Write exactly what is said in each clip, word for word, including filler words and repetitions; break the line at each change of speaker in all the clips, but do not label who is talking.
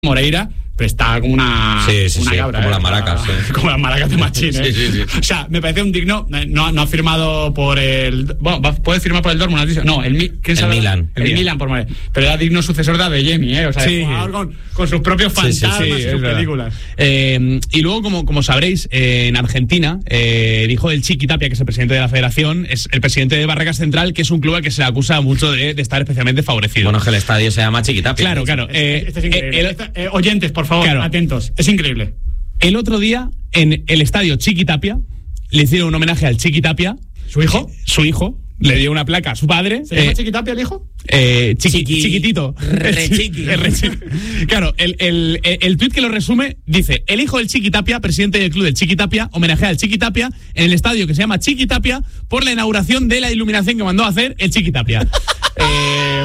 Moreira, pero está como una,
sí, sí,
una
sí,
cabra,
como
¿eh?
las maracas, sí.
Como las maracas de Machín, ¿eh?
Sí, sí, sí.
O sea, me parece un digno. No, no ha firmado por el. Bueno, va, puede firmar por el Dortmund, ¿has dicho? No, el, ¿quién
el Milan.
El, el Milan, por Moreira. Pero era digno sucesor de Adeyemi, ¿eh? O sea,
sí.
jugador con, con sus propios fantasmas
sí, sí, sí,
y sus películas.
Eh, y luego, como, como sabréis, eh, en Argentina, eh, el hijo del Chiqui Tapia, que es el presidente de la federación, es el presidente de Barracas Central, que es un club al que se le acusa mucho de, de estar especialmente favorecido.
Bueno, que el estadio se llama Chiqui Tapia.
Claro, claro. Eh,
este es increíble.
el,
Esta, eh, oyentes, por favor,
claro.
atentos. Es increíble.
El otro día, en el estadio Chiqui Tapia, le hicieron un homenaje al Chiqui Tapia.
¿Su hijo?
Su hijo. Le dio una placa a su padre.
¿Se llama
eh,
Chiqui Tapia el hijo?
Eh, chiqui,
Chiqui,
chiquitito.
Re chiqui.
Re chiqui. Claro, el, el, el tuit que lo resume dice: el hijo del Chiqui Tapia, presidente del club del Chiqui Tapia, homenajea al Chiqui Tapia en el estadio que se llama Chiqui Tapia por la inauguración de la iluminación que mandó a hacer el Chiqui Tapia. eh,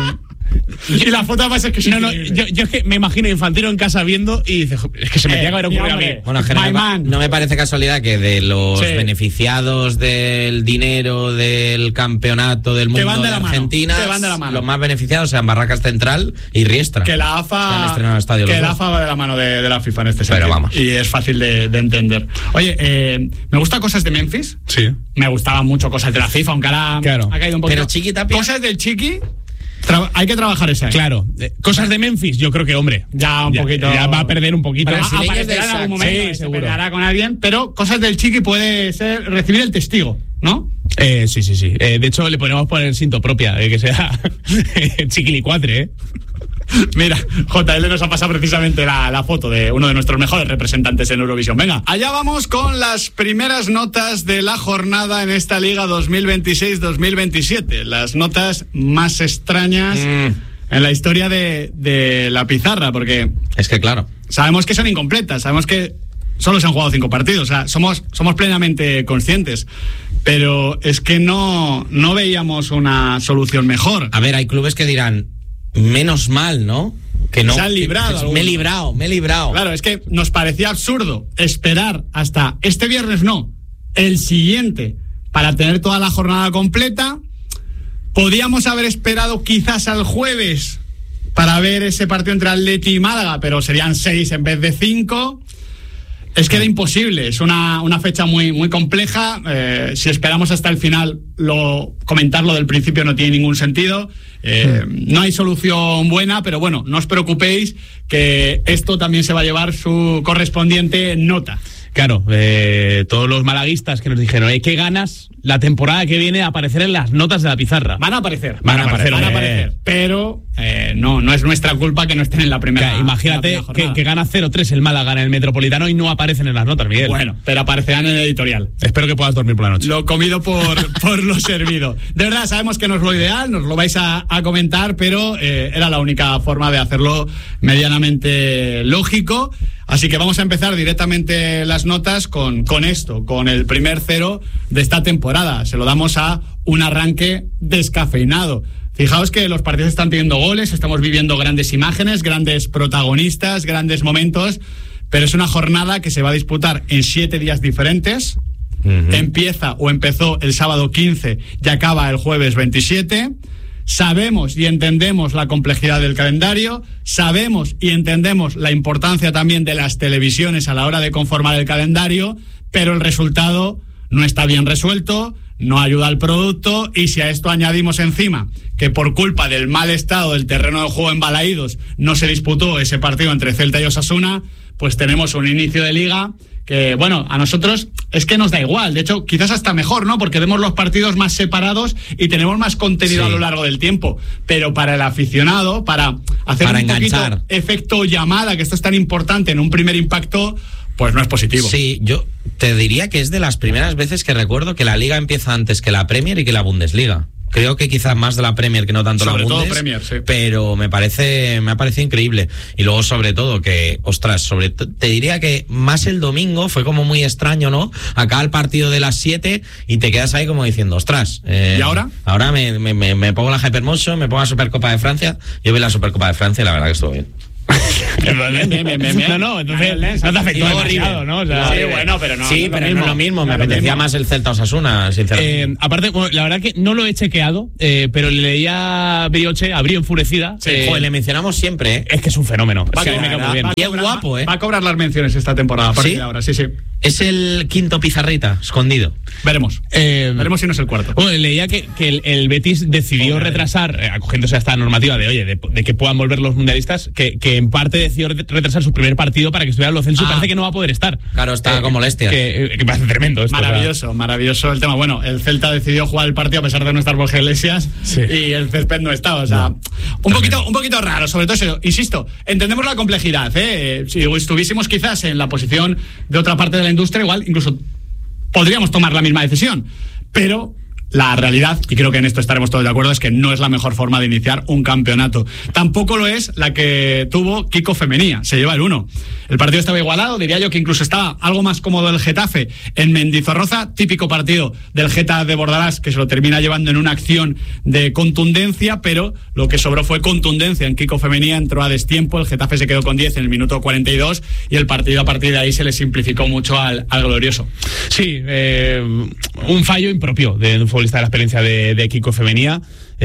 Y la foto además es que es
no, no, yo, yo es que me imagino Infantino en casa viendo y dice: es que se me
Eh,
tenía que haber ocurrido a mí.
hombre.
Bueno, que no,
My
me,
man.
no me parece casualidad que de los
Sí.
beneficiados del dinero del campeonato del mundo
van de
de,
la mano,
Argentina,
que van de la mano.
los más beneficiados sean Barracas Central y Riestra.
Que la
Que han
AFA
estrenado el estadio
que
los
la
dos.
AFA va de la mano de, de la FIFA en este
Pero
sentido.
vamos.
Y es fácil de, de entender. Oye, eh, me gusta cosas de Memphis.
Sí.
Me gustaban mucho cosas de la FIFA, aunque ahora
Claro.
ha caído un poquito.
Pero Chiqui Tapia-
Cosas del Chiqui, tra- hay que trabajar esa. ¿eh?
Claro. Eh, cosas de Memphis, yo creo que, hombre.
Ya un poquito.
Ya va a perder un poquito.
Pero
Brasileños
aparecerá
del
en algún
sac.
momento.
Sí,
se
seguro.
peleará con alguien, pero cosas del Chiqui puede ser recibir el testigo, ¿no?
Eh, sí, sí, sí. Eh, de hecho, le podemos poner cinto propia, eh, que sea chiquilicuatre, ¿eh?
Mira, J L nos ha pasado precisamente la, la foto de uno de nuestros mejores representantes en Eurovisión. Venga, allá vamos con las primeras notas de la jornada en esta Liga dos mil veintiséis dos mil veintisiete. Las notas más extrañas
Mm.
en la historia de, de la pizarra, porque
Es que claro.
sabemos que son incompletas, sabemos que solo se han jugado cinco partidos, o sea, somos, somos plenamente conscientes. Pero es que no, no veíamos una solución mejor.
A ver, hay clubes que dirán, menos mal, ¿no? Que no.
Se han librado
que- me he
algunos.
librado, me he librado.
Claro, es que nos parecía absurdo esperar hasta este viernes, no, el siguiente, para tener toda la jornada completa. Podíamos haber esperado quizás al jueves para ver ese partido entre Atleti y Málaga, pero serían seis en vez de cinco. Es que era imposible, es una, una fecha muy, muy compleja. Eh, si esperamos hasta el final, lo, comentarlo del principio no tiene ningún sentido. Eh, no hay solución buena, pero bueno, no os preocupéis que esto también se va a llevar su correspondiente nota.
Claro, eh, todos los malaguistas que nos dijeron, eh, qué ganas la temporada que viene aparecer en las notas de la pizarra.
Van a aparecer,
Van a aparecer,
van a
eh.
aparecer, pero eh, no, no es nuestra culpa que no estén en la primera.
Claro, imagínate
en la primera
que,
jornada.
que gana cero tres el Málaga en el Metropolitano y no aparecen en las notas, Miguel.
Bueno, pero aparecerán en el editorial.
Espero que puedas dormir por la noche.
Lo comido por, por lo servido. De verdad, sabemos que no es lo ideal, nos lo vais a, a comentar, pero eh, era la única forma de hacerlo medianamente lógico. Así que vamos a empezar directamente las notas con, con esto, con el primer cero de esta temporada. Se lo damos a un arranque descafeinado. Fijaos que los partidos están teniendo goles, estamos viviendo grandes imágenes, grandes protagonistas, grandes momentos, pero es una jornada que se va a disputar en siete días diferentes. Uh-huh. Empieza o empezó el sábado quince y acaba el jueves veintisiete. Sabemos y entendemos la complejidad del calendario, sabemos y entendemos la importancia también de las televisiones a la hora de conformar el calendario, pero el resultado no está bien resuelto, no ayuda al producto, y si a esto añadimos encima que por culpa del mal estado del terreno de juego en Balaídos no se disputó ese partido entre Celta y Osasuna, pues tenemos un inicio de liga que, bueno, a nosotros es que nos da igual, de hecho quizás hasta mejor, ¿no? Porque vemos los partidos más separados y tenemos más contenido sí. a lo largo del tiempo, pero para el aficionado, para hacer
para
un
enganchar.
poquito efecto llamada, que esto es tan importante en un primer impacto, pues no es positivo.
Sí, yo te diría que es de las primeras veces que recuerdo que la Liga empieza antes que la Premier y que la Bundesliga. Creo que quizás más de la Premier que no tanto
sobre
la Bundes,
todo Premier, sí.
Pero me parece me ha parecido increíble. Y luego sobre todo que, ostras, sobre t- te diría que más el domingo fue como muy extraño, ¿no? Acá el partido de las siete y te quedas ahí como diciendo, ostras. Eh,
¿Y ahora?
Ahora me, me, me, me pongo la Hypermotion, me pongo la Supercopa de Francia. Yo vi la Supercopa de Francia y la verdad que estuvo bien.
Bien, bien, bien, bien, bien.
No, no, entonces
Lens,
no te afectó
digo
demasiado, ¿no? O sea,
Sí, bueno, pero no.
Sí,
no es
pero no es lo mismo. Me
no es lo
apetecía
mismo.
más el Celta Osasuna, sinceramente.
Eh, aparte, bueno, la verdad que no lo he chequeado, eh, pero le leía a Brioche, a Brio enfurecida.
Sí,
eh,
joder, le mencionamos siempre, ¿eh?
es que es un fenómeno.
Va
Es que
a
a mí me cae
cobrar,
muy bien.
va a
Y es
cobrar-
guapo, ¿eh?
Va a cobrar las menciones esta temporada, a partir
¿Sí?
de ahora, sí, sí.
Es el quinto pizarrita, escondido.
Veremos.
Eh,
Veremos si no es el cuarto.
Bueno, leía que, que el, el Betis decidió
Joder.
retrasar, eh, acogiéndose a esta normativa de, oye, de, de que puedan volver los mundialistas, que, que en parte decidió re- retrasar su primer partido para que estuviera los Celso y
Ah.
parece que no va a poder estar.
Claro, está con molestias.
Que, eh, que me parece tremendo esto. o sea.
Maravilloso, maravilloso el tema. Bueno, el Celta decidió jugar el partido a pesar de no estar Borja Iglesias
Sí.
y el césped no estaba. O sea, un poquito, un poquito raro, sobre todo eso. Insisto, entendemos la complejidad. ¿eh? Si estuviésemos quizás en la posición de otra parte de la industria, igual incluso podríamos tomar la misma decisión. Pero la realidad, y creo que en esto estaremos todos de acuerdo, es que no es la mejor forma de iniciar un campeonato. Tampoco lo es la que tuvo Kiko Femenía, se lleva el uno. El partido estaba igualado, diría yo que incluso estaba algo más cómodo el Getafe en Mendizorroza, típico partido del Geta de Bordalás, que se lo termina llevando en una acción de contundencia, pero lo que sobró fue contundencia en Kiko Femenía, entró a destiempo, el Getafe se quedó con diez en el minuto cuarenta y dos y el partido a partir de ahí se le simplificó mucho al, al glorioso.
Sí, eh, un fallo impropio de un futbolista de la experiencia de, de Kiko Femenía.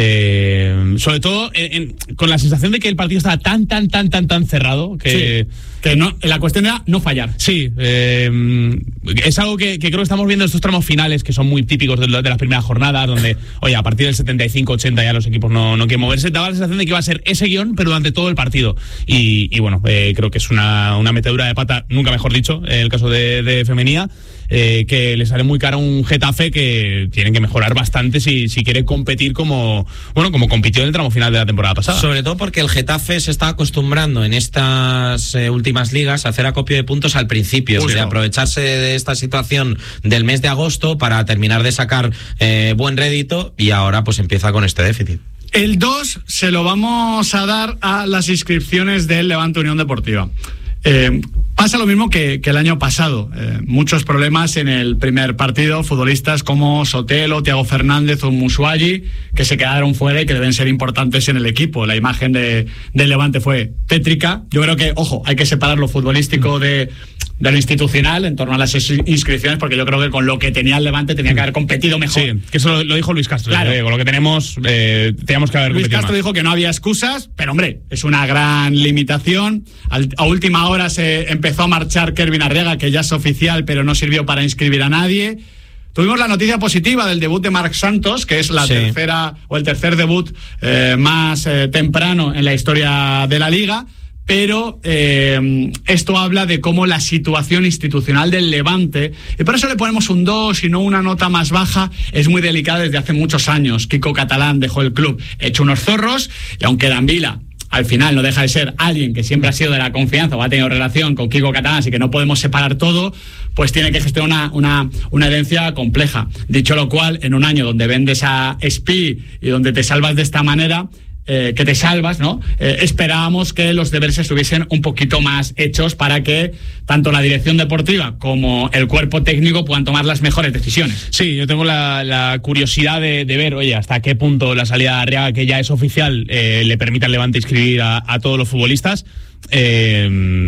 Eh, sobre todo en, en, con la sensación de que el partido estaba tan, tan, tan, tan, tan cerrado que...
Sí, que no, la cuestión era no fallar.
Sí, eh, es algo que, que creo que estamos viendo en estos tramos finales que son muy típicos de, de las primeras jornadas, donde, oye, a partir del setenta y cinco ochenta ya los equipos no, no quieren moverse. Daba la sensación de que iba a ser ese guión, pero durante todo el partido. Y, y bueno, eh, creo que es una, una metedura de pata, nunca mejor dicho, en el caso de, de Femenía, eh, que le sale muy cara a un Getafe que tienen que mejorar bastante si, si quiere competir como, bueno, como compitió en el tramo final de la temporada pasada.
Sobre todo porque el Getafe se está acostumbrando en estas eh, últimas ligas a hacer acopio de puntos al principio,
Justo.
o sea, aprovecharse de esta situación del mes de agosto para terminar de sacar eh, buen rédito y ahora pues empieza con este déficit.
El dos se lo vamos a dar a las inscripciones del Levante Unión Deportiva. Eh, pasa lo mismo que, que el año pasado. Eh, muchos problemas en el primer partido. Futbolistas como Sotelo, Thiago Fernández o Musuagi que se quedaron fuera y que deben ser importantes en el equipo. La imagen de, del Levante fue tétrica. Yo creo que, ojo, hay que separar lo futbolístico de, de lo institucional en torno a las inscripciones, porque yo creo que con lo que tenía el Levante tenía que haber competido mejor.
Sí, que eso lo, lo dijo Luis Castro.
Claro.
Eh, con lo que tenemos, eh, teníamos que haber
Luis
competido
Castro
más.
dijo que no había excusas, pero hombre, es una gran limitación. Al, a última hora se empezó a marchar Kervin Arriaga, que ya es oficial, pero no sirvió para inscribir a nadie. Tuvimos la noticia positiva del debut de Marc Santos, que es la
Sí.
tercera o el tercer debut eh, más eh, temprano en la historia de la liga. Pero eh, esto habla de cómo la situación institucional del Levante, y por eso le ponemos un dos y no una nota más baja, es muy delicada desde hace muchos años. Kiko Catalán dejó el club hecho unos zorros, y aunque Danvila al final no deja de ser alguien que siempre ha sido de la confianza o ha tenido relación con Kiko Catalán, así que no podemos separar todo, pues tiene que gestionar una, una, una herencia compleja. Dicho lo cual, en un año donde vendes a Spi y donde te salvas de esta manera, Eh, que te salvas, ¿no? Eh, esperábamos que los deberes estuviesen un poquito más hechos para que tanto la dirección deportiva como el cuerpo técnico puedan tomar las mejores decisiones.
Sí, yo tengo la, la curiosidad de, de ver, oye, hasta qué punto la salida de Arriaga, que ya es oficial, eh, le permite al Levante inscribir a, a todos los futbolistas. Eh,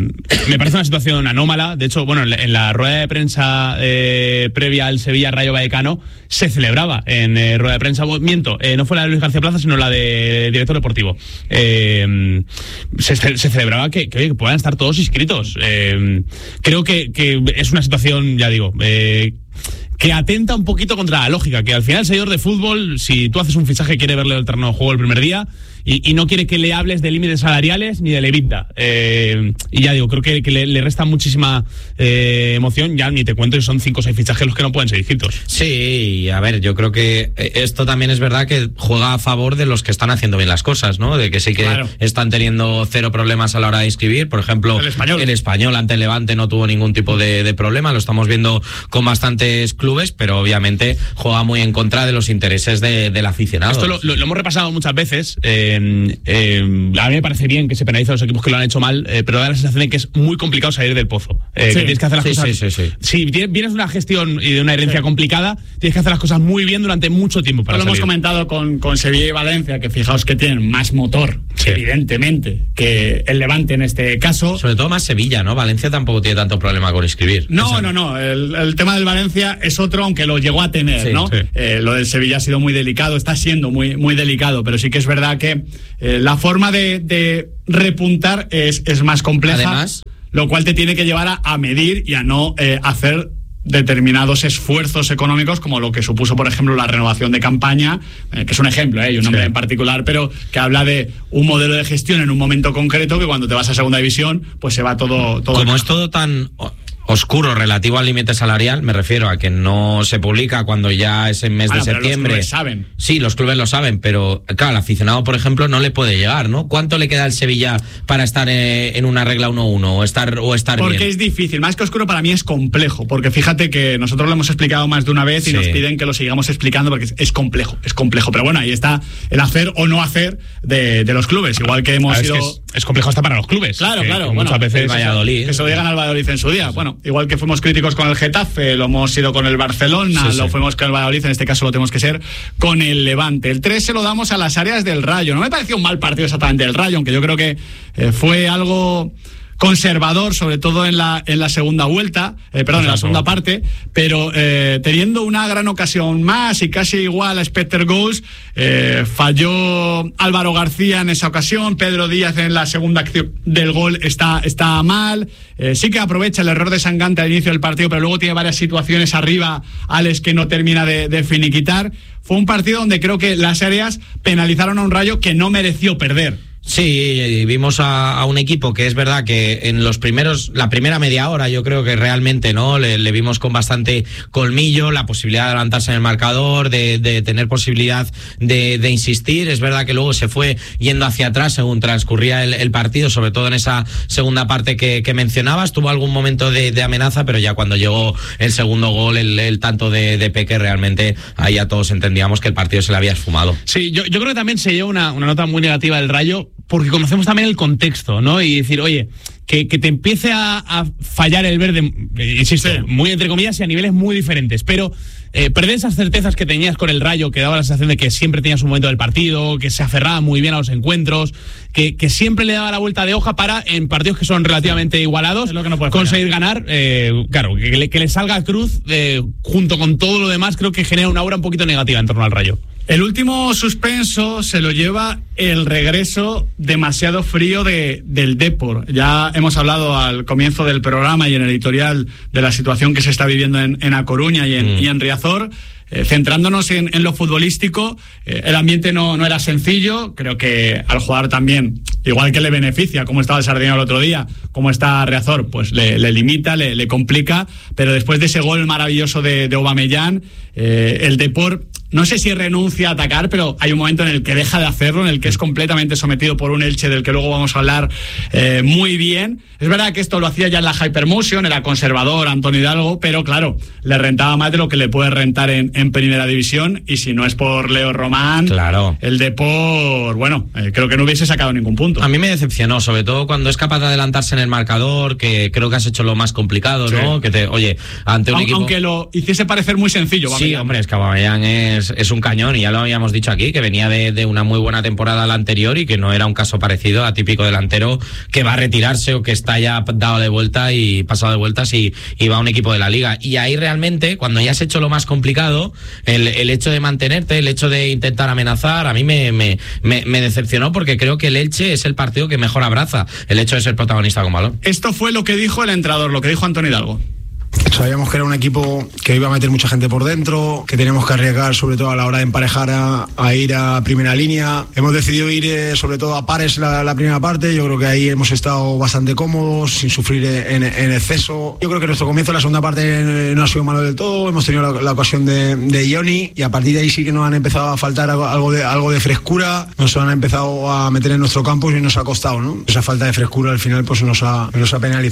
me parece una situación anómala. De hecho, bueno, en la, en la rueda de prensa eh, previa al Sevilla Rayo Vallecano se celebraba en eh, rueda de prensa, miento, eh, no fue la de Luis García Plaza, sino la de director deportivo. Eh, se, se celebraba que, que, oye, que puedan estar todos inscritos. Eh, creo que, que es una situación, ya digo, eh, que atenta un poquito contra la lógica, que al final el seguidor de fútbol, si tú haces un fichaje, quiere verle el terreno de juego el primer día y, y no quiere que le hables de límites salariales ni del EBITDA. Eh, y ya digo, creo que, que le, le resta muchísima eh, emoción. Ya ni te cuento que son cinco o seis fichajes los que no pueden ser inscritos.
Sí, a ver, yo creo que esto también es verdad que juega a favor de los que están haciendo bien las cosas, ¿no? De que sí que
Claro.
están teniendo cero problemas a la hora de inscribir. Por ejemplo,
El Español.
el Español ante el Levante no tuvo ningún tipo de, de problema. Lo estamos viendo con bastantes clubes, pero obviamente juega muy en contra de los intereses de, del aficionado.
Esto lo, lo, lo hemos repasado muchas veces. Eh, Eh, eh, a mí me parece bien que se penalice a los equipos que lo han hecho mal, eh, pero da la sensación de que es muy complicado salir del pozo. Eh,
sí.
que tienes que hacer las
sí,
cosas.
Sí, sí, sí.
Si vienes de una gestión y de una herencia sí. complicada, tienes que hacer las cosas muy bien durante mucho tiempo para
Lo
salir.
hemos comentado con, con Sevilla y Valencia, que fijaos que tienen más motor, sí. evidentemente, que el Levante en este caso.
Sobre todo más Sevilla, ¿no? Valencia tampoco tiene tanto problema con escribir.
No,
Esa...
no, no. El, el tema del Valencia es otro, aunque lo llegó a tener,
sí,
¿no?
Sí.
Eh, lo del Sevilla ha sido muy delicado, está siendo muy, muy delicado, pero sí que es verdad que eh, la forma de, de repuntar es, es más compleja.
Además,
lo cual te tiene que llevar a, a medir y a no eh, hacer determinados esfuerzos económicos, como lo que supuso, por ejemplo, la renovación de campaña, eh, que es un ejemplo, eh, y un nombre sí. en particular, pero que habla de un modelo de gestión en un momento concreto que cuando te vas a segunda división, pues se va todo... todo
como es todo tan oscuro relativo al límite salarial, me refiero a que no se publica cuando ya es en mes
bueno,
de septiembre.
Pero los clubes saben.
Sí, los clubes lo saben, pero claro, el aficionado, por ejemplo, no le puede llegar, ¿no? ¿Cuánto le queda al Sevilla para estar eh, en una regla uno uno o estar, o estar
porque
bien?
Es difícil, más que oscuro para mí es complejo, porque fíjate que nosotros lo hemos explicado más de una vez y sí. nos piden que lo sigamos explicando porque es, es complejo, es complejo, pero bueno, ahí está el hacer o no hacer de, de los clubes, igual que hemos sido...
Es, es, es complejo hasta para los clubes.
Claro,
que,
claro.
Que
bueno,
muchas veces
el Valladolid.
Que se lo digan al Valladolid en su día. Sí. Bueno, igual que fuimos críticos con el Getafe, lo hemos sido con el Barcelona, sí, lo sí. fuimos con el Valladolid, en este caso lo tenemos que ser con el Levante. El tres se lo damos a las áreas del Rayo. No me pareció un mal partido exactamente del Rayo, aunque yo creo que eh, fue algo conservador, sobre todo en la en la segunda vuelta, eh, perdón, en la segunda parte, pero eh, teniendo una gran ocasión más y casi igual a expected goals, eh, falló Álvaro García en esa ocasión, Pedro Díaz en la segunda acción del gol está, está mal, eh, sí que aprovecha el error de Sangante al inicio del partido, pero luego tiene varias situaciones arriba, Alex, que no termina de, de finiquitar. Fue un partido donde creo que las áreas penalizaron a un Rayo que no mereció perder.
Sí, vimos a, a un equipo que es verdad que en los primeros, la primera media hora yo creo que realmente no le, le vimos con bastante colmillo, la posibilidad de adelantarse en el marcador, de, de tener posibilidad de, de insistir. Es verdad que luego se fue yendo hacia atrás según transcurría el, el partido, sobre todo en esa segunda parte que, que mencionabas. Tuvo algún momento de, de amenaza, pero ya cuando llegó el segundo gol, el, el tanto de, de Peque, realmente ahí ya todos entendíamos que el partido se le había esfumado.
Sí, yo, yo creo que también se lleva una, una nota muy negativa del Rayo, porque conocemos también el contexto, ¿no? Y decir, oye, que, que te empiece a, a fallar el verde, insisto, sí. muy entre comillas y a niveles muy diferentes, pero eh, perder esas certezas que tenías con el Rayo, que daba la sensación de que siempre tenías un momento del partido, que se aferraba muy bien a los encuentros, que, que siempre le daba la vuelta de hoja para, en partidos que son relativamente igualados,
es lo que no puede
conseguir ganar. Eh, claro, que le, que le salga a cruz, eh, junto con todo lo demás, creo que genera una aura un poquito negativa en torno al Rayo.
El último suspenso se lo lleva el regreso demasiado frío de, del Depor. Ya hemos hablado al comienzo del programa y en el editorial de la situación que se está viviendo en, en A Coruña y en, mm. y en Riazor. Eh, centrándonos en, en lo futbolístico, eh, el ambiente no, no era sencillo. Creo que al jugador también, igual que le beneficia, como estaba el Sardinero el otro día, como está Riazor, pues le, le limita, le, le complica. Pero después de ese gol maravilloso de, de Aubameyang, eh, el Depor, no sé si renuncia a atacar, pero hay un momento en el que deja de hacerlo, en el que es completamente sometido por un Elche del que luego vamos a hablar eh, muy bien. Es verdad que esto lo hacía ya en la Hypermotion, era conservador Antonio Hidalgo, pero claro, le rentaba más de lo que le puede rentar en, en Primera División, y si no es por Leo Román,
claro.
el Depor, bueno, eh, creo que no hubiese sacado ningún punto.
A mí me decepcionó, sobre todo cuando es capaz de adelantarse en el marcador, que creo que has hecho lo más complicado, sí. ¿no? Que te, oye, ante un
Aun,
equipo...
Aunque lo hiciese parecer muy sencillo.
Sí, Aubameyang. Hombre, es que Aubameyang es, es un cañón, y ya lo habíamos dicho aquí, que venía de, de una muy buena temporada la anterior y que no era un caso parecido a típico delantero que va a retirarse o que está ya dado de vuelta y pasado de vueltas y, y va a un equipo de la Liga. Y ahí realmente, cuando ya has hecho lo más complicado, el, el hecho de mantenerte, el hecho de intentar amenazar, a mí me, me, me, me decepcionó, porque creo que el Elche es el partido que mejor abraza el hecho de ser protagonista con balón.
Esto fue lo que dijo el entrenador, lo que dijo Antonio Hidalgo.
Sabíamos que era un equipo que iba a meter mucha gente por dentro, que teníamos que arriesgar sobre todo a la hora de emparejar a, a ir a primera línea. Hemos decidido ir eh, sobre todo a pares la, la primera parte. Yo creo que ahí hemos estado bastante cómodos, sin sufrir en, en exceso. Yo creo que nuestro comienzo de la segunda parte no ha sido malo del todo. Hemos tenido la, la ocasión de, de Johnny, y a partir de ahí sí que nos han empezado a faltar algo de, algo de frescura. Nos han empezado a meter en nuestro campo y nos ha costado, ¿no? Esa falta de frescura al final pues nos ha, nos ha penalizado.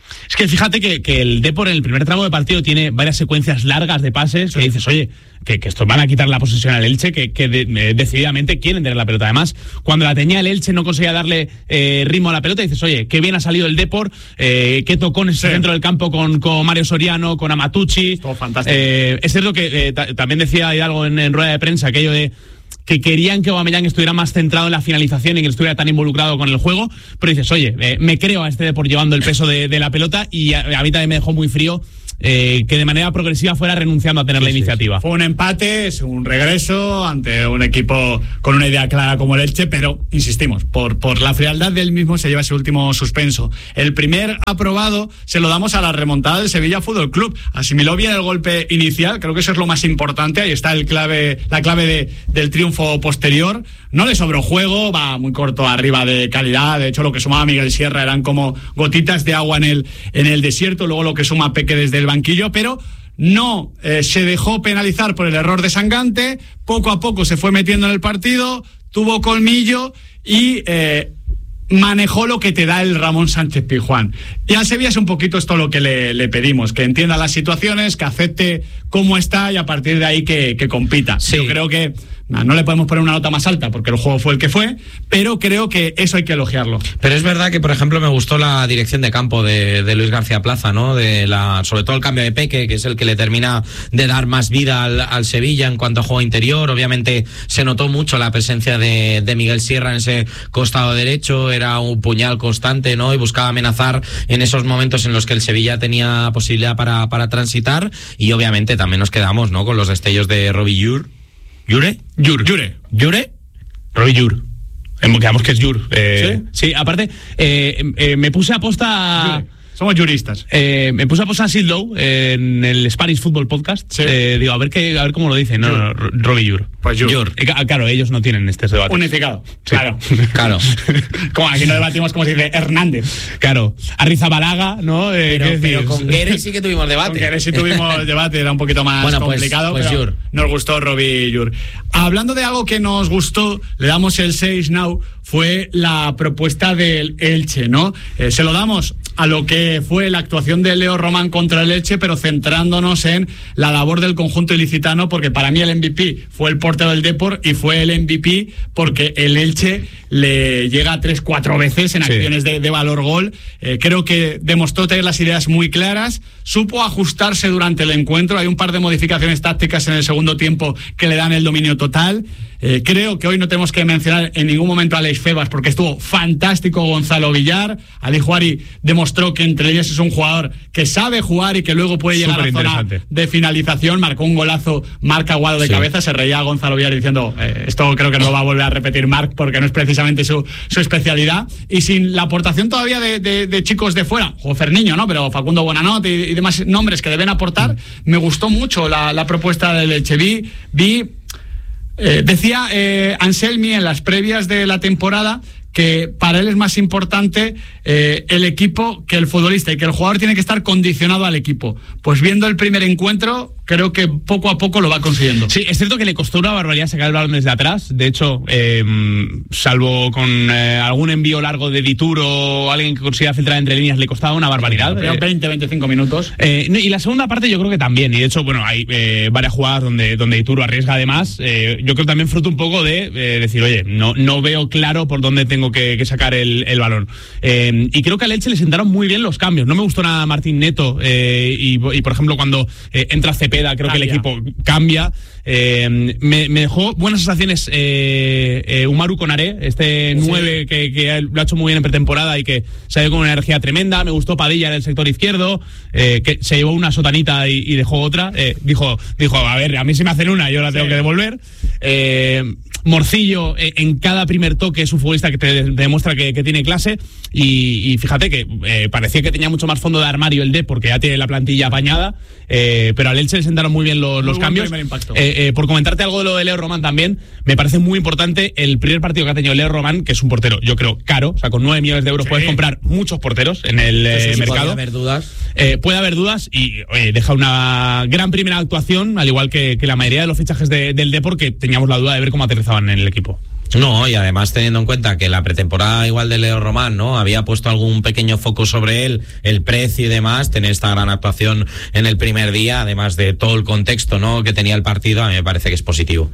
Es que fíjate que, que el Depor en el primer tramo de partido tiene varias secuencias largas de pases que dices, oye, que, que estos van a quitar la posesión al Elche, que, que de, eh, decididamente quieren tener la pelota. Además, cuando la tenía el Elche no conseguía darle eh, ritmo a la pelota, dices, oye, qué bien ha salido el Depor, eh, qué tocones sí. dentro del campo con, con Mario Soriano, con Amatucci.
Todo fantástico.
Eh, es cierto que eh, ta- también decía Hidalgo en, en rueda de prensa aquello de que querían que Aubameyang estuviera más centrado en la finalización y que estuviera tan involucrado con el juego, pero dices, oye, eh, me creo a este Depor llevando el peso de, de la pelota y a, a mí también me dejó muy frío eh, que de manera progresiva fuera renunciando a tener sí, la iniciativa.
Sí, sí. Fue un empate, es un regreso ante un equipo con una idea clara como el Elche, pero insistimos, por, por la frialdad del mismo se lleva ese último suspenso. El primer aprobado se lo damos a la remontada del Sevilla Fútbol Club. Asimiló bien el golpe inicial, creo que eso es lo más importante, ahí está el clave, la clave de, del triunfo posterior. No le sobró juego, va muy corto arriba de calidad, de hecho lo que sumaba Miguel Sierra eran como gotitas de agua en el, en el desierto, luego lo que suma Peque desde el banquillo, pero no eh, se dejó penalizar por el error de Sangante, poco a poco se fue metiendo en el partido, tuvo colmillo y eh, manejó lo que te da el Ramón Sánchez Pizjuán. Y al Sevilla es un poquito esto lo que le, le pedimos, que entienda las situaciones, que acepte cómo está y a partir de ahí que, que compita. Sí. Yo creo que no, no le podemos poner una nota más alta porque el juego fue el que fue, pero creo que eso hay que elogiarlo.
Pero es verdad que, por ejemplo, me gustó la dirección de campo de, de Luis García Plaza, ¿no? De la, sobre todo el cambio de Peque, que es el que le termina de dar más vida al, al Sevilla en cuanto a juego interior. Obviamente se notó mucho la presencia de, de Miguel Sierra en ese costado derecho, era un puñal constante, ¿no? Y buscaba amenazar en esos momentos en los que el Sevilla tenía posibilidad para, para transitar, y obviamente también nos quedamos, ¿no? Con los destellos de Robbie Jur. ¿Jure?
Jur. Jure. ¿Jure? Robbie Jur. Quedamos que es Jur. Eh, ¿Sí? sí, aparte, eh, eh, me puse a posta...
Jure. Somos juristas.
Eh, me puse a posar a Sid Lowe en el Spanish Football Podcast. Sí. Eh, digo, a ver qué, a ver cómo lo dicen. No, no, no, Robbie Jur.
Pues Jur.
Jur. Eh, claro, ellos no tienen este debate.
Unificado. Sí. Claro.
Claro.
Como aquí no debatimos como se dice Hernández.
Claro. Arrizabalaga, ¿no? Eh,
pero, pero con Guedes sí que tuvimos debate.
Con Guedes sí tuvimos debate, era un poquito más bueno, complicado.
Pues, pues
pero
Jur.
Nos gustó Robbie Jur. Hablando de algo que nos gustó, le damos el seis now, fue la propuesta del Elche, ¿no? Eh, se lo damos a lo que fue la actuación de Leo Román contra el Elche, pero centrándonos en la labor del conjunto ilicitano, porque para mí el M V P fue el portero del Depor y fue el M V P porque el Elche le llega tres, cuatro veces en sí. acciones de, de valor gol. Eh, creo que demostró tener las ideas muy claras, supo ajustarse durante el encuentro, hay un par de modificaciones tácticas en el segundo tiempo que le dan el dominio total. Eh, creo que hoy no tenemos que mencionar en ningún momento a Aleix Febas porque estuvo fantástico Gonzalo Villar. Ali Juari demostró que entre ellos es un jugador que sabe jugar y que luego puede llegar a la zona de finalización. Marcó un golazo Marc Aguado de sí. cabeza, se reía Gonzalo Villar diciendo eh, esto creo que no lo va a volver a repetir Marc porque no es precisamente su, su especialidad. Y sin la aportación todavía de, de, de chicos de fuera, o Ferniño, ¿no? Pero Facundo Buenanote y, y demás nombres que deben aportar, mm. me gustó mucho la, la propuesta del Elche. Vi, vi Eh, decía eh, Anselmi en las previas de la temporada que para él es más importante eh, el equipo que el futbolista y que el jugador tiene que estar condicionado al equipo. Pues viendo el primer encuentro, creo que poco a poco lo va consiguiendo.
Sí, es cierto que le costó una barbaridad sacar el balón desde atrás. De hecho, eh, salvo con eh, algún envío largo de Dituro o alguien que consiga filtrar entre líneas, le costaba una barbaridad.
Pero veinte, veinticinco minutos.
Eh, y la segunda parte yo creo que también. Y de hecho, bueno, hay eh, varias jugadas donde, donde Dituro arriesga además. Eh, yo creo que también fruto un poco de eh, decir, oye, no, no veo claro por dónde tengo que, que sacar el, el balón. Eh, y creo que al Elche le sentaron muy bien los cambios. No me gustó nada Martín Neto eh, y, y, por ejemplo, cuando eh, entra Cepeda, creo cambia. que el equipo cambia. Eh, me, me dejó buenas sensaciones eh, eh, Umaru Konaré, este nueve sí. que, que lo ha hecho muy bien en pretemporada y que se ha ido con una energía tremenda. Me gustó Padilla en el sector izquierdo, eh, que se llevó una sotanita y, y dejó otra. Eh, dijo, dijo, a ver, a mí si me hacen una, yo la tengo sí. que devolver. Eh, Morcillo, eh, en cada primer toque es un futbolista que te, te demuestra que, que tiene clase y, y fíjate que eh, parecía que tenía mucho más fondo de armario el D porque ya tiene la plantilla apañada, eh, pero al Elche le sentaron muy bien los, los cambios. Eh, eh, por comentarte algo de lo de Leo Román también, me parece muy importante el primer partido que ha tenido Leo Román, que es un portero, yo creo, caro, o sea, con nueve millones de euros sí. puedes comprar muchos porteros en el eh, sí, mercado.
Puede haber dudas.
Eh, puede haber dudas y oye, deja una gran primera actuación, al igual que, que la mayoría de los fichajes de, del Depor, que teníamos la duda de ver cómo aterrizaban en el equipo.
No, y además teniendo en cuenta que la pretemporada igual de Leo Román, ¿no? Había puesto algún pequeño foco sobre él, el precio y demás, tener esta gran actuación en el primer día, además de todo el contexto, ¿no? que tenía el partido, a mí me parece que es positivo.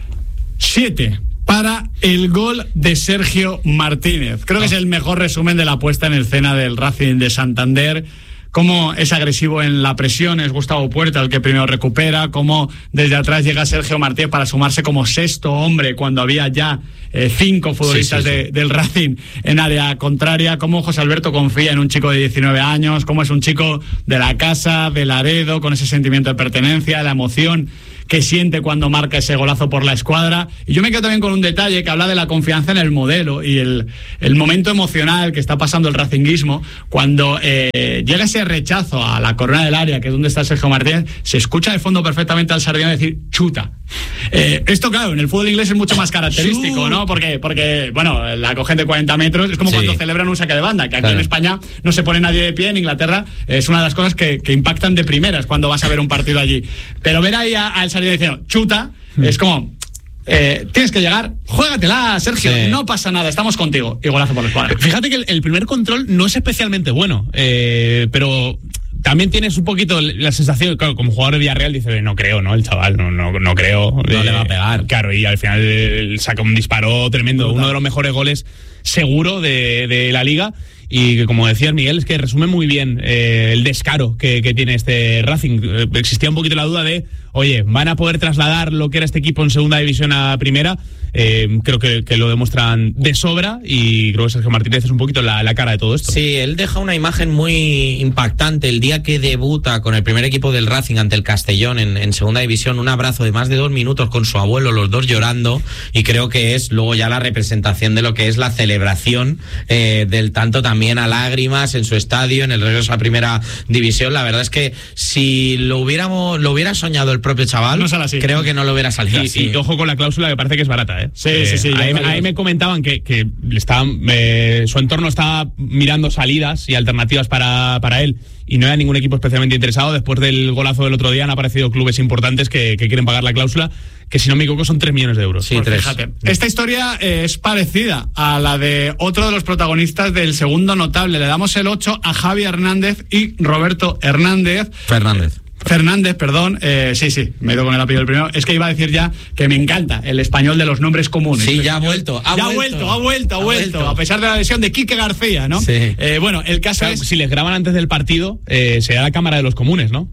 Siete para el gol de Sergio Martínez. Creo que es el mejor resumen de la puesta en escena del Racing de Santander. Cómo es agresivo en la presión, es Gustavo Puerta el que primero recupera, cómo desde atrás llega Sergio Martínez para sumarse como sexto hombre cuando había ya eh, cinco futbolistas sí, sí, sí. De, del Racing en área contraria, cómo José Alberto confía en un chico de diecinueve años, cómo es un chico de la casa, de Laredo, con ese sentimiento de pertenencia, la emoción que siente cuando marca ese golazo por la escuadra. Y yo me quedo también con un detalle que habla de la confianza en el modelo y el, el momento emocional que está pasando el racinguismo cuando eh, llega ese rechazo a la corona del área, que es donde está Sergio Martínez, se escucha de fondo perfectamente al Sardinero decir chuta. Eh, esto claro, en el fútbol inglés es mucho más característico, ¿no? Porque, porque bueno, la cogen de cuarenta metros, es como sí. cuando celebran un saque de banda, que aquí claro. en España no se pone nadie de pie, en Inglaterra es una de las cosas que, que impactan de primeras cuando vas a ver un partido allí. Pero ver ahí al Sardinero diciendo chuta, mm. es como eh, tienes que llegar, juégatela, Sergio, sí. no pasa nada, estamos contigo, y golazo por la escuadra.
Fíjate que el, el primer control no es especialmente bueno, eh, pero también tienes un poquito la sensación, claro, como jugador de Villarreal dice, no creo, ¿no? El chaval, no, no, no creo.
No
eh,
le va a pegar.
Claro, y al final eh, saca un disparo tremendo, uno de los mejores goles seguro de, de la liga. Y que, como decía Miguel, es que resume muy bien eh, el descaro que, que tiene este Racing. Eh, existía un poquito la duda de, oye, ¿van a poder trasladar lo que era este equipo en segunda división a primera? Eh, creo que, que lo demuestran de sobra y creo que Sergio Martínez es un poquito la, la cara de todo esto.
Sí, él deja una imagen muy impactante el día que debuta con el primer equipo del Racing ante el Castellón en, en segunda división, un abrazo de más de dos minutos con su abuelo, los dos llorando, y creo que es luego ya la representación de lo que es la celebración eh, del tanto también a lágrimas en su estadio en el regreso a primera división. La verdad es que si lo hubiéramos lo hubiera soñado el propio chaval, no creo que no lo hubiera salido
y,
así.
Y ojo con la cláusula, que parece que es barata, ¿eh?
Sí,
eh,
sí, sí.
Ahí, ahí me comentaban que, que estaban, eh, su entorno estaba mirando salidas y alternativas para, para él, y no hay ningún equipo especialmente interesado. Después del golazo del otro día han aparecido clubes importantes que, que quieren pagar la cláusula, que si no me equivoco son tres millones de euros.
Sí,
pues
tres.
Fíjate, esta historia eh, es parecida a la de otro de los protagonistas del segundo notable. Le damos el ocho a Javi Hernández y Roberto Hernández.
Fernández.
Fernández, perdón, eh, sí, sí, me he ido con el apellido el primero. Es que iba a decir ya que me encanta el español de los nombres comunes.
Sí, ya ha vuelto, ha
ya
vuelto,
ha vuelto, ha vuelto, ha vuelto,
vuelto,
a pesar de la lesión de Quique García, ¿no?
Sí.
Eh, bueno, el caso
claro,
es...
si les graban antes del partido, eh, será la cámara de los comunes, ¿no?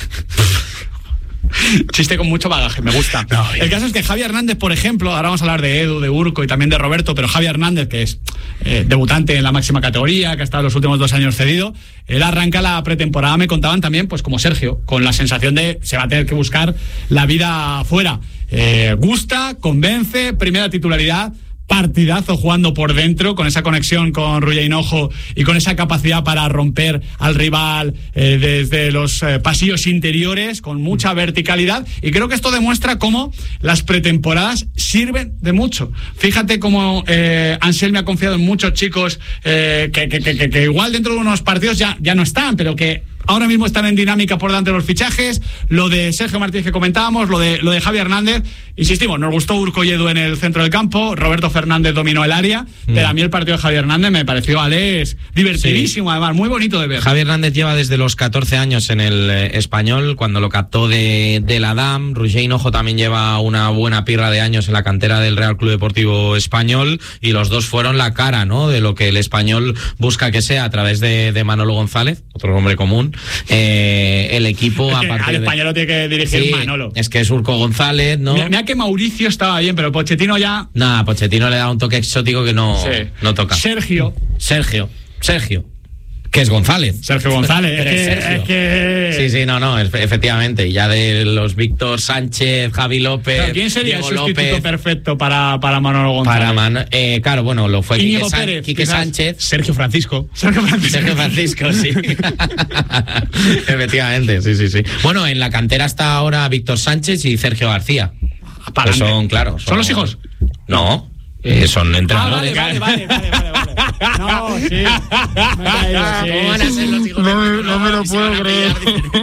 Chiste con mucho bagaje, me gusta. No, el caso es que Javi Hernández, por ejemplo, ahora vamos a hablar de Edu, de Urco y también de Roberto, pero Javi Hernández, que es eh, debutante en la máxima categoría, que ha estado los últimos dos años cedido, él arranca la pretemporada, me contaban también, pues como Sergio, con la sensación de se va a tener que buscar la vida afuera. Eh, gusta, convence, primera titularidad, partidazo jugando por dentro, con esa conexión con Rulla Hinojo y con esa capacidad para romper al rival eh, desde los eh, pasillos interiores, con mucha verticalidad, y creo que esto demuestra cómo las pretemporadas sirven de mucho. Fíjate cómo eh, Anselmi ha confiado en muchos chicos eh, que, que, que, que igual dentro de unos partidos ya, ya no están, pero que ahora mismo están en dinámica por delante de los fichajes. Lo de Sergio Martínez que comentábamos, lo de, lo de Javi Hernández. Insistimos, nos gustó Urco y Edu en el centro del campo, Roberto Fernández dominó el área, mm. pero a mí el partido de Javi Hernández me pareció, Alex, divertidísimo, sí. Además, muy bonito de ver.
Javi Hernández lleva desde los catorce años en el eh, Español, cuando lo captó de, de la D A M. Roger Hinojo también lleva una buena pirra de años en la cantera del Real Club Deportivo Español, y los dos fueron la cara, ¿no?, de lo que el Español busca que sea a través de, de Manolo González, otro nombre común. Eh, el equipo
es
a
que
partir
al español lo tiene que dirigir
sí,
Manolo.
Es que es Urco González, ¿no?
Mira, mira que Mauricio estaba bien, pero Pochettino ya...
Nah, Pochettino le da un toque exótico que no, sí. no toca.
Sergio.
Sergio. Sergio. Que es González.
Sergio González.
Pero
es, que,
Sergio.
es que...
Sí, sí, no, no, efectivamente. Y ya de los Víctor Sánchez, Javi López.
Claro, ¿quién sería
Diego
el sustituto
López?
Perfecto para, para Manolo González?
Para Man, eh, claro, bueno, lo fue Quique, San, Pérez, Quique Sánchez.
Sergio Francisco.
Sergio Francisco.
Sergio Francisco, sí. Efectivamente, sí, sí, sí. Bueno, en la cantera está ahora Víctor Sánchez y Sergio García.
Pues
son, claro.
Son, ¿Son los hijos?
No. Eh, son entrenadores.
Ah, vale, vale, vale, vale, vale, vale. No, sí. Me he caído, sí.
¿Cómo van a ser los hijos?
No, no me lo puedo creer.
No,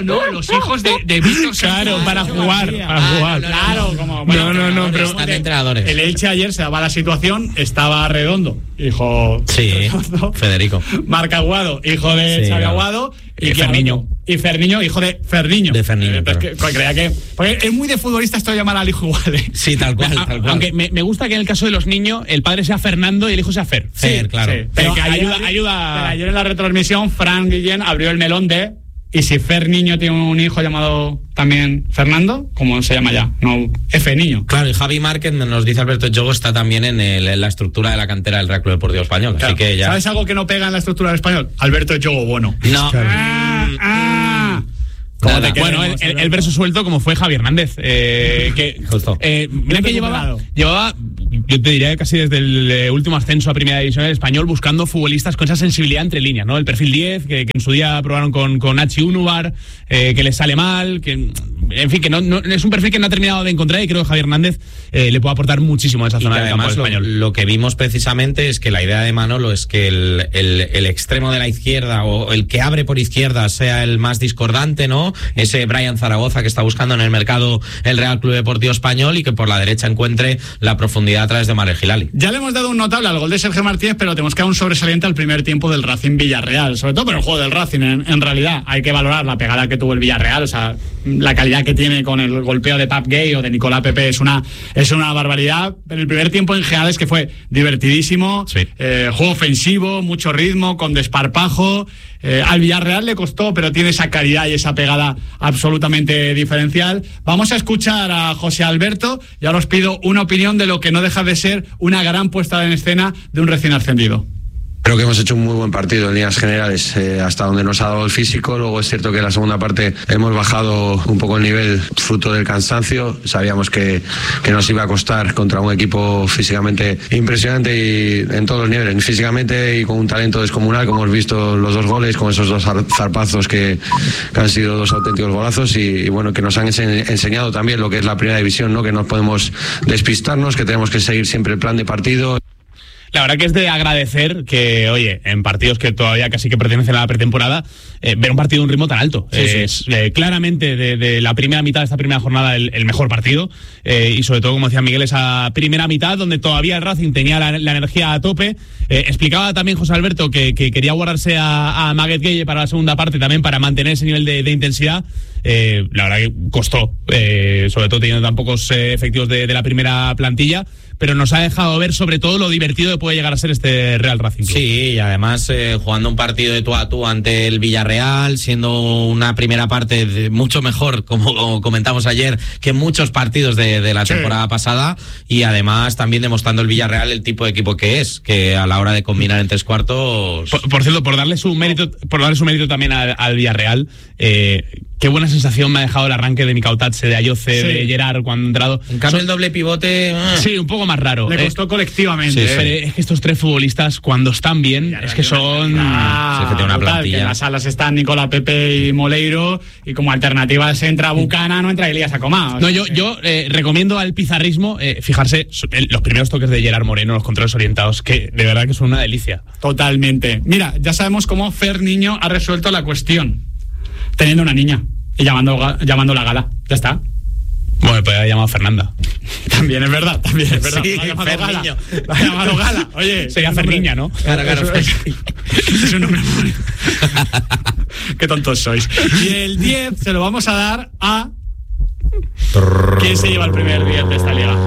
no, los hijos de, de Víctor.
Claro, para jugar, para
Ah,
jugar.
no, no,
Claro, como
No,
bueno,
no, no, pero-
Están de entrenadores.
el Elche ayer se daba la situación, estaba Redondo, hijo
Sí,
Redondo,
Federico.
Marc Aguado, hijo de
Sí,
Xavi
claro.
Aguado,
Y
quién
Ferniño.
otro? Y Ferniño, hijo de Ferniño.
De Ferniño,
Eh, pues
claro.
que- pues creía que, porque es muy de futbolista esto de llamar al hijo igual. ¿eh?
Sí, tal cual, tal cual.
Aunque me, me gusta que en el caso de los niños el padre sea Fernando y el hijo sea Fer.
Fer, claro.
Sí,
Pero que
ayer-
ayuda- ayuda-
pero ayer en la retransmisión, Fran Guillén abrió el melón de. Y si Fer Niño tiene un hijo llamado también Fernando, ¿cómo se llama ya? No, F Niño.
Claro, y Javi Márquez, nos dice Alberto Yogo, está también en, el- en la estructura de la cantera del Real Club Deportivo Español.
Claro.
Así que ya.
¿Sabes algo que no pega en la estructura del español? Alberto Yogo Bono.
No.
Ah, ah.
¿Cómo
Nada,
te
bueno, el,
queremos,
el- el
Alberto?
verso suelto como fue Javi Hernández. Eh, que,
Justo.
eh, mira
Bien
que llevaba,
recuperado.
llevaba, yo te diría que casi desde el eh, último ascenso a Primera División del Español, buscando futbolistas con esa sensibilidad entre líneas, ¿no? El perfil diez, que, que en su día probaron con, con Hachi Unubar, eh, que les sale mal, que, en fin, que no, no- es un perfil que no ha terminado de encontrar y creo que Javi Hernández eh, le puede aportar muchísimo a esa
Y
zona
que
del campo
además lo,
español.
lo que vimos precisamente es que la idea de Manolo es que el, el, el extremo de la izquierda o el que abre por izquierda sea el más discordante, ¿no? Ese Brian Zaragoza que está buscando en el mercado el Real Club Deportivo Español, y que por la derecha encuentre la profundidad a través de Marek Hilali.
Ya le hemos dado un notable al gol de Sergio Martínez, pero tenemos que dar un sobresaliente al primer tiempo del Racing Villarreal, sobre todo por el juego del Racing. En, en realidad hay que valorar la pegada que tuvo el Villarreal, o sea, la calidad que tiene con el golpeo de Pap Gay o de Nicolás Pepe es una, es una barbaridad. Pero el primer tiempo en general es que fue divertidísimo,
Sí.
eh, juego ofensivo, mucho ritmo, con desparpajo. Eh, al Villarreal le costó, pero tiene esa calidad y esa pegada absolutamente diferencial. Vamos a escuchar a José Alberto y ahora os pido una opinión de lo que no deja de ser una gran puesta en escena de un recién ascendido.
Creo que hemos hecho un muy buen partido en líneas generales, eh, hasta donde nos ha dado el físico. Luego es cierto que en la segunda parte hemos bajado un poco el nivel fruto del cansancio. Sabíamos que, que nos iba a costar contra un equipo físicamente impresionante y en todos los niveles, físicamente y con un talento descomunal, como hemos visto los dos goles, con esos dos zar- zarpazos que, que han sido dos auténticos golazos y, y bueno, que nos han ense- enseñado también lo que es la primera división, ¿no? Que no podemos despistarnos, que tenemos que seguir siempre el plan de partido.
La verdad que es de agradecer que, oye, en partidos que todavía casi que pertenecen a la pretemporada, eh, ver un partido de un ritmo tan alto.
Sí, sí.
Es eh, claramente de, de la primera mitad de esta primera jornada el, el mejor partido, eh, y sobre todo, como decía Miguel, esa primera mitad donde todavía el Racing tenía la, la energía a tope. Eh, explicaba también José Alberto que, que quería guardarse a, a Maguet Gueye para la segunda parte también para mantener ese nivel de, de intensidad. Eh, la verdad que costó, eh, sobre todo teniendo tan pocos eh, efectivos de, de la primera plantilla, pero nos ha dejado ver sobre todo lo divertido que puede llegar a ser este Real Racing Club.
Sí, y además eh, jugando un partido de tú a tú ante el Villarreal, siendo una primera parte de mucho mejor, como, como comentamos ayer, que muchos partidos de, de la
Sí.
temporada pasada, y además también demostrando el Villarreal el tipo de equipo que es, que a la hora de combinar en tres cuartos...
Por, por cierto, por darle su mérito, por darle su mérito también al, al Villarreal, eh, qué buena sensación me ha dejado el arranque de Mikautatse, de Ayoce,
Sí.
de Gerard cuando ha entrado.
En cambio el doble pivote... ah,
Sí, un poco más raro.
Le
eh,
costó colectivamente.
sí,
¿eh?
sí.
pero es que estos tres futbolistas, cuando están bien, es que son...
Ah,
Sí, que tiene una
brutal,
plantilla.
que en las salas están Nicolás Pepe y Moleiro, y como alternativas entra Bucana, no entra Elías Acomá. O
No,
sea,
yo,
que-
yo eh, recomiendo al pizarrismo eh, fijarse so- en los primeros toques de Gerard Moreno, los controles orientados, que de verdad que son una delicia.
Totalmente. Mira, ya sabemos cómo Fer Niño ha resuelto la cuestión. Teniendo una niña y llamando, ga- llamando la gala. Ya está.
Bueno, pues ha llamado Fernanda.
También es verdad, también es verdad.
Sí,
La ha llamado
Fer
Gala.
Niño.
La ha llamado Gala. Oye,
Sería
es un nombre-
Ferniña, ¿no?
Claro, claro,
Es, es un nombre muy... Qué tontos sois. Y el diez se lo vamos a dar a... ¿Quién se lleva el primer diez de esta liga?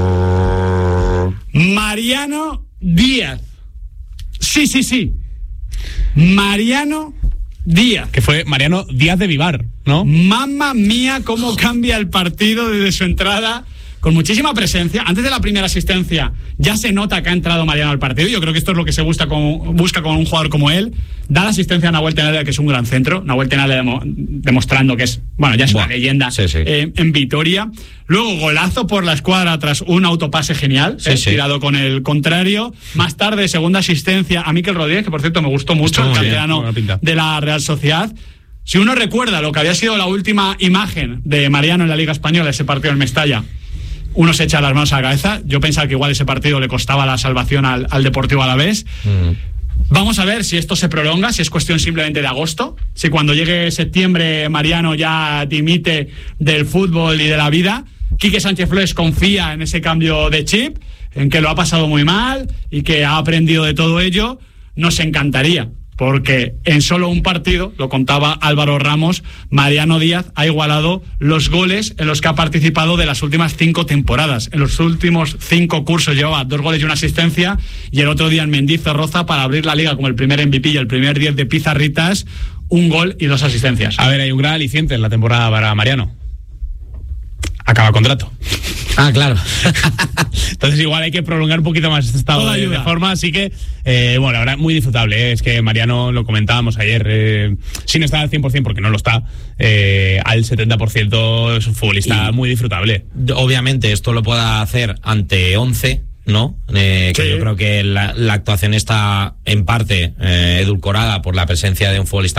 Mariano Díaz. Sí, sí, sí. Mariano Díaz.
Que fue Mariano Díaz de Vivar, ¿no?
Mamma mía, cómo cambia el partido desde su entrada, con muchísima presencia. Antes de la primera asistencia ya se nota que ha entrado Mariano al partido. Yo creo que esto es lo que se busca con, busca con un jugador como él. Da la asistencia a Nahuel Tenalde, que es un gran centro. Nahuel Tenalde demo, demostrando que es, bueno, ya es
Buah,
una leyenda
sí, sí.
eh, en Vitoria. Luego golazo por la escuadra tras un autopase genial,
Sí,
eh,
sí.
tirado con el contrario. Más tarde, segunda asistencia a Mikel Rodríguez, que por cierto me gustó mucho,
Estuvo
el
muy bien,
canterano
buena pinta.
de la Real Sociedad. Si uno recuerda lo que había sido la última imagen de Mariano en la Liga Española, ese partido en Mestalla, uno se echa las manos a la cabeza. Yo pensaba que igual ese partido le costaba la salvación al, al Deportivo Alavés.
Mm.
Vamos a ver si esto se prolonga, si es cuestión simplemente de agosto, si cuando llegue septiembre Mariano ya dimite del fútbol y de la vida. Quique Sánchez Flores confía en ese cambio de chip, en que lo ha pasado muy mal y que ha aprendido de todo ello. Nos encantaría, porque en solo un partido, lo contaba Álvaro Ramos, Mariano Díaz ha igualado los goles en los que ha participado de las últimas cinco temporadas. En los últimos cinco cursos llevaba dos goles y una asistencia, y el otro día en Mendizorroza, para abrir la liga como el primer M V P y el primer diez de Pizarritas, un gol y dos asistencias.
A ver, hay un gran aliciente en la temporada para Mariano. Acaba contrato.
Ah, claro.
Entonces igual hay que prolongar un poquito más este estado de, de forma, así que, eh, bueno, la verdad, muy disfrutable, ¿eh? Es que Mariano, lo comentábamos ayer, eh, sin estar al cien por ciento, porque no lo está, eh, al setenta por ciento es un futbolista y muy disfrutable.
Obviamente esto lo pueda hacer ante once, ¿no? Eh, que sí. Yo creo que la, la actuación está en parte eh, edulcorada por la presencia de un futbolista